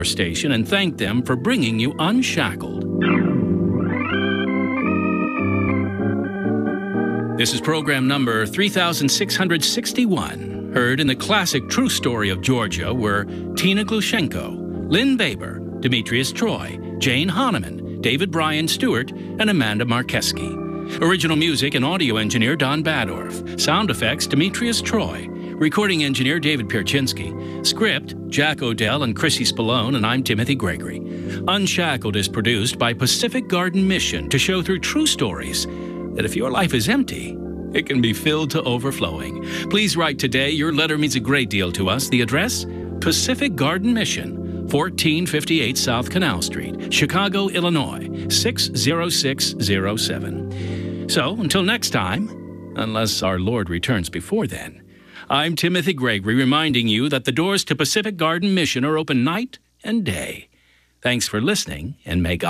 station and thank them for bringing you Unshackled. This is program number 3661, heard in the classic True Story of Georgia, where Tina Glushenko, Lynn Baber, Demetrius Troy, Jane Hahnemann, David Bryan Stewart, and Amanda Markeski. Original music and audio engineer Don Badorf. Sound effects Demetrius Troy. Recording engineer David Pierczynski. Script Jack Odell and Chrissy Spallone, and I'm Timothy Gregory. Unshackled is produced by Pacific Garden Mission to show through true stories that if your life is empty, it can be filled to overflowing. Please write today. Your letter means a great deal to us. The address? Pacific Garden Mission, 1458 South Canal Street, Chicago, Illinois, 60607. So, until next time, unless our Lord returns before then, I'm Timothy Gregory, reminding you that the doors to Pacific Garden Mission are open night and day. Thanks for listening, and may God